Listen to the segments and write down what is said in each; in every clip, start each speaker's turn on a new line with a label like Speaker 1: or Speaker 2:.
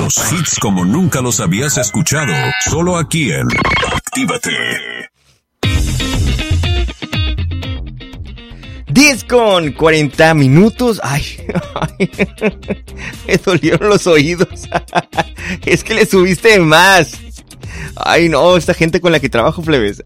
Speaker 1: Los hits como nunca los habías escuchado, solo aquí en Actívate.
Speaker 2: 10:40. Ay, me dolieron los oídos. Es que le subiste más. Ay, no, esta gente con la que trabajo, plebes.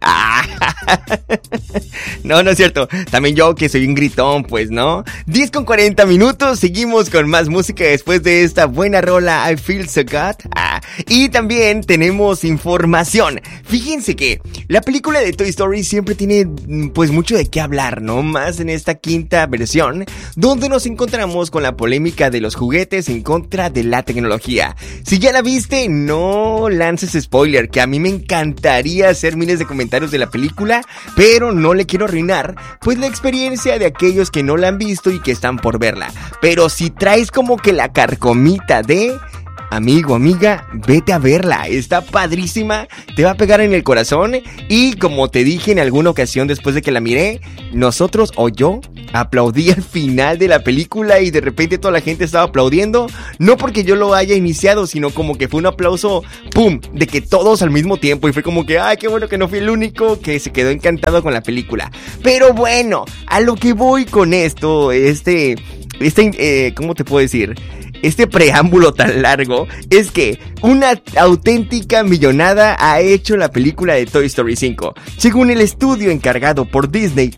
Speaker 2: No, no es cierto. También yo que soy un gritón, pues, ¿no? 10:40. Seguimos con más música después de esta buena rola I Feel So Good. Y también tenemos información. Fíjense que la película de Toy Story siempre tiene, pues, mucho de qué hablar, ¿no? Más en esta quinta versión, donde nos encontramos con la polémica de los juguetes en contra de la tecnología. Si ya la viste, no lances spoiler, que a mí me encantaría hacer miles de comentarios de la película, pero no le quiero arruinar, pues, la experiencia de aquellos que no la han visto y que están por verla. Pero si traes como que la carcomita de... amigo, amiga, vete a verla, está padrísima, te va a pegar en el corazón. Y como te dije en alguna ocasión después de que la miré, nosotros o yo aplaudí al final de la película y de repente toda la gente estaba aplaudiendo, no porque yo lo haya iniciado, sino como que fue un aplauso, ¡pum!, de que todos al mismo tiempo, y fue como que, ¡ay, qué bueno que no fui el único que se quedó encantado con la película! Pero bueno, a lo que voy con esto, ¿cómo te puedo decir? Este preámbulo tan largo es que una auténtica millonada ha hecho la película de Toy Story 5. Según el estudio encargado por Disney,